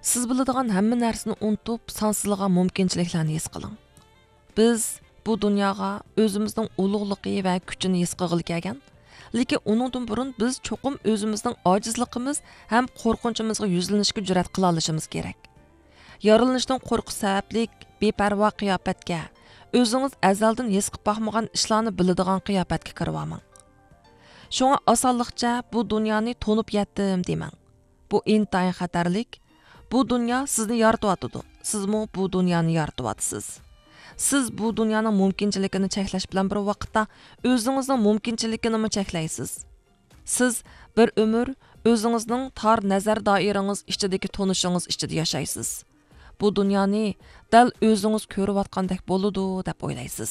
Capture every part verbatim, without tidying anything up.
Siz biladigan hamma narsani unutib, sansızlığa mumkinchiliklarni his qiling. Biz bu dunyoga o'zimizning ulug'ligi va kuchini his qilg'ili kelgan, lekin uningdan burun biz cho'qim o'zimizning ojizligimiz ham qo'rqinchimizga yuzlanishga jur'at qila olishimiz kerak. Yorilinishdan qo'rqish sabablik beparvo qiyofatga, o'zingiz azaldan his qilib boqmagan ishlarni biladigan qiyofatga kirib olmang. Shunga osonlikcha bu dunyoni to'nib yetdim demang. Bu intayin xatarlik. Bu dunyo sizni yorityotidi. Sizmi bu dunyoni yorityapsiz. Siz bu dunyoning mumkinchiligini cheklash bilan bir vaqtda o'zingizning mumkinchiligini cheklaysiz. Siz bir umr o'zingizning tor nazar doirangiz ichidagi tonishingiz ichida yashaysiz. Bu dunyoni dal o'zingiz ko'rayotgandek bo'ladi deb o'ylaysiz.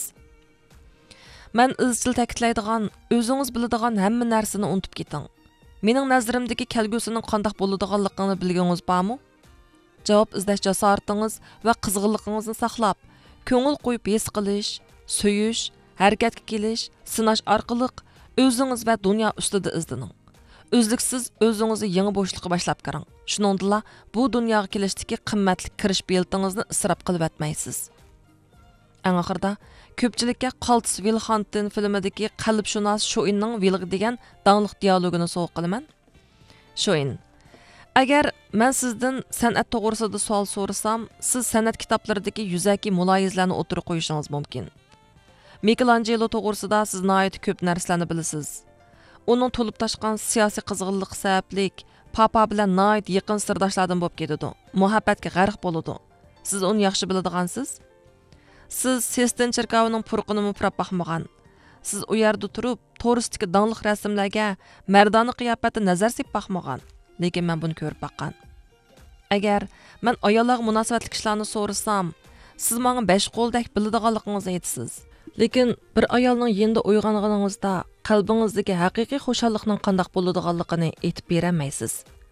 Men izchil ta'kidlaydigan, o'zingiz biladigan hamma narsani unutib keting. Mening nazarimdagi kelgusining qanday bo'ladiganligini bilganingiz bormi? Javob izlash jasoratingiz va qizg'inligingizni saqlab, ko'ngil qo'yib his qilish, so'yish, harakatga kelish, sinash orqali o'zingiz va dunyo ustida izlaning. O'zliksiz o'zingizni yangi bo'shliqqa boshlab kiring. Shuningdek, bu dunyoga kelishdagi qimmatli kirish biletingizni isrof qilib o'tmaysiz. Eng oxirida ko'pchilikka Qaltis Wilhantin filmidagi qalbshunos Shoinning Vilg degan danglik dialogini sovg'a qilaman. Shoin: Agar men sizdan san'at to'g'risida savol so'rasam, siz san'at kitoblaridagi yuzaki muloyizlarni o'tirib qo'yishingiz mumkin. Michelangelo to'g'risida siz nihoyat ko'p narsalarni bilasiz. Uning to'lib tashqan siyosiy qizg'inlik sabablik papa bilan nihoyat yaqin sirdoshlardan bo'lib ketadi. Muhabbatga g'arq bo'ladi. Siz uni yaxshi biladigansiz. Siz Sistan cherkovining purqini mufrab baxmagan. Siz u yerda turib, to'g'risidagi danglik rasmlarga mardona qiyofatda nazar sepib baxmagan. Lekin men buni ko'rib baqqan. Agar men ayollarga munosabatli ishlarni so'rasam, siz menga besh qo'ldek biladiganligingizni aytasiz. Lekin bir ayolning yenda uyg'onganingizda qalbingizdagi haqiqiy xushallikning qanday bo'ladiganligini aytib bermaysiz.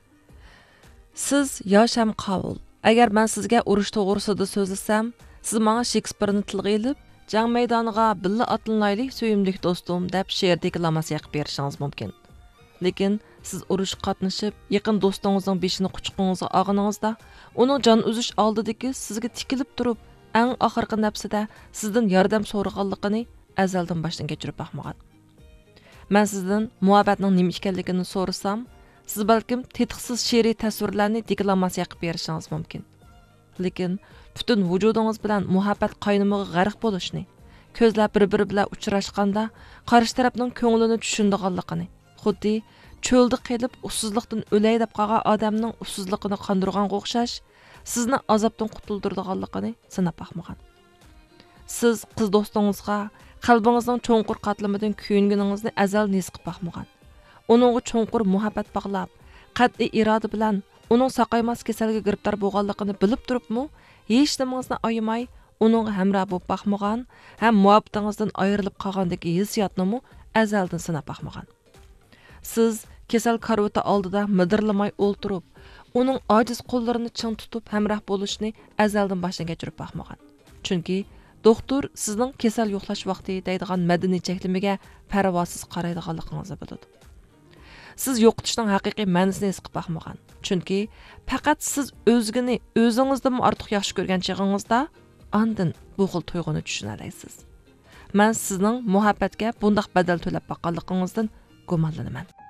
Siz yosh ham qavul. Agar men sizga urush to'g'risida so'zlasam, siz menga Shekspirni tilga ilib, jang maydoniga billa atlanaylik suyimlik do'stim deb she'r deklamas yaqib berishingiz mumkin. Lekin siz urush qatnashib, yaqin do'stingizning beshini quchuqingizga olganingizda, uning jon uzish oldidagi sizga tikilib turib, eng oxirgi nafsida sizdan yordam so'raganligini azaldan boshdan kechirib baxmagan. Men sizdan muhabbatning nima ekanligini so'rasam, siz balkim tetiqsiz she'riy tasvirlarni deklamasiya qilib berishingiz mumkin. Lekin butun vujudingiz bilan muhabbat qaynimiga g'arq bo'lishni, ko'zlar bir-biri bilan uchrashganda qarshi tarafning ko'nglini tushundiganligini, xuddi cho'lda qelib usuzlikdan o'lay deb qolgan odamning usuzligini qondirganga o'xshash, sizni azobdan qutuldirdiganligini sinab baxmagan. Siz qiz do'stingizga qalbingizning cho'nqur qatlamidan kuyinganingizni azal his qilib baxmagan. Uningga cho'nqur muhabbat bog'lab, qat'iy iroda bilan uning saqaymas kasalga giribdor bo'lganligini bilib turibmi, hech nimangizni ayamay uning hamroh bo'lib baxmagan, ham muhabbatingizdan ayrilib qolgandagi hissiyotni azaldan sinab baxmagan. Siz kasal karvata oldida midirlamay o'ltirib, uning ojiz qo'llarini ching tutib hamroh bo'lishni azaldan boshdan kechirib baxmagan. Chunki doktor sizning kasal yo'qlash vaqti deydigan madaniy cheklimiga parvosiz qaraydiganligingizni biladi. Siz yo'qotishning haqiqiy ma'nosini his qilib baxmagan. Chunki faqat siz o'zgini o'zingizdan ortiq yaxshi ko'rgan chig'ingizda andin bu xil tuyg'uni tushuna olasiz. Men sizning muhabbatga bundoq badal to'lab boqqanligingizdan gumonlanaman.